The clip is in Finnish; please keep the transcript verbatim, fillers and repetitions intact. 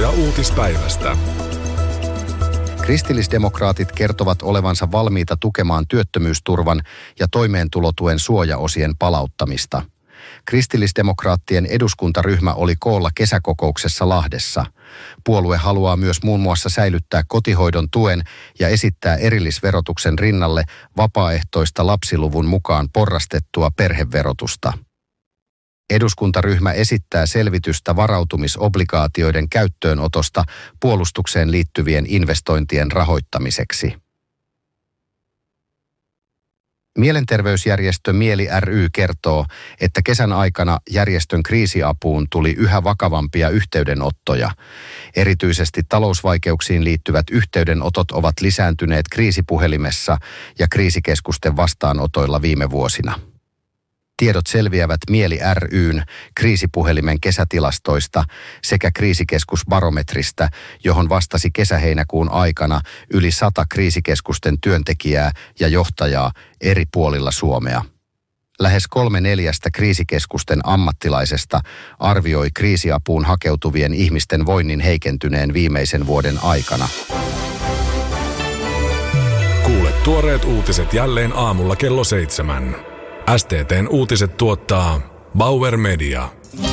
Havaintoja uutispäivästä. Kristillisdemokraatit kertovat olevansa valmiita tukemaan työttömyysturvan ja toimeentulotuen suojaosien palauttamista. Kristillisdemokraattien eduskuntaryhmä oli koolla kesäkokouksessa Lahdessa. Puolue haluaa myös muun muassa säilyttää kotihoidon tuen ja esittää erillisverotuksen rinnalle vapaaehtoista lapsiluvun mukaan porrastettua perheverotusta. Eduskuntaryhmä esittää selvitystä varautumisobligaatioiden käyttöönotosta puolustukseen liittyvien investointien rahoittamiseksi. Mielenterveysjärjestö Mieli ry kertoo, että kesän aikana järjestön kriisiapuun tuli yhä vakavampia yhteydenottoja. Erityisesti talousvaikeuksiin liittyvät yhteydenotot ovat lisääntyneet kriisipuhelimessa ja kriisikeskusten vastaanotoilla viime vuosina. Tiedot selviävät Mieli ry:n kriisipuhelimen kesätilastoista sekä kriisikeskusbarometristä, johon vastasi kesä-heinäkuun aikana yli sata kriisikeskusten työntekijää ja johtajaa eri puolilla Suomea. Lähes kolme neljästä kriisikeskusten ammattilaisesta arvioi kriisiapuun hakeutuvien ihmisten voinnin heikentyneen viimeisen vuoden aikana. Kuule tuoreet uutiset jälleen aamulla kello seitsemän. S T T:n uutiset tuottaa Bauer Media.